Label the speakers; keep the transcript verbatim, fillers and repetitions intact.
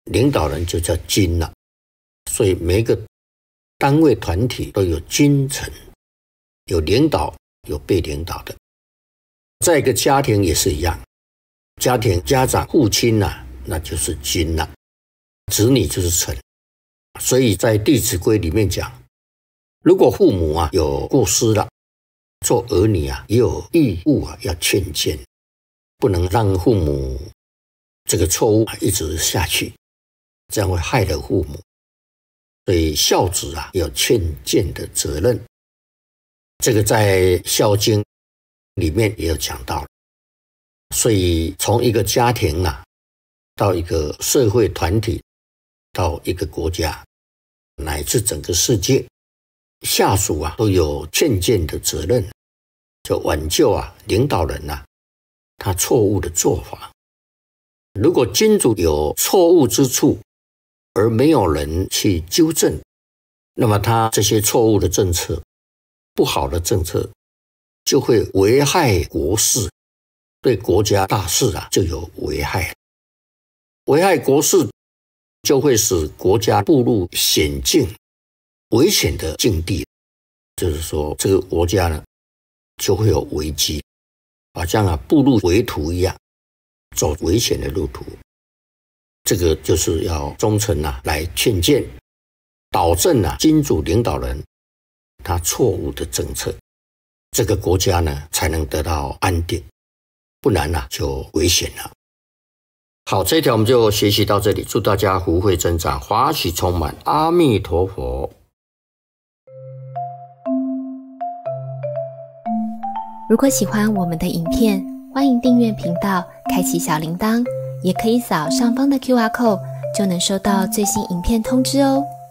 Speaker 1: 领导人就叫君了。所以每一个单位团体都有君臣，有领导有被领导的。在一个家庭也是一样，家庭家长父亲啊，那就是君了，子女就是臣。所以在《弟子规》里面讲，如果父母啊有过失了，做儿女啊也有义务啊要劝谏，不能让父母这个错误啊一直下去，这样会害了父母。所以孝子啊有劝谏的责任，这个在《孝经》里面也有讲到。所以从一个家庭啊，到一个社会团体，到一个国家，乃至整个世界，下属啊都有劝谏的责任，就挽救啊领导人啊他错误的做法。如果君主有错误之处，而没有人去纠正，那么他这些错误的政策、不好的政策，就会危害国事，对国家大事啊就有危害。危害国事，就会使国家步入险境、危险的境地，就是说这个国家呢就会有危机，好像啊步入危途一样，走危险的路途。这个就是要忠臣啊来劝谏，导正啊君主领导人他错误的政策，这个国家呢才能得到安定，不然啊就危险了。好，这一条我们就学习到这里，祝大家福慧增长，华喜充满，阿弥陀佛。
Speaker 2: 如果喜欢我们的影片，欢迎订阅频道，开启小铃铛，也可以扫上方的 Q R code， 就能收到最新影片通知哦。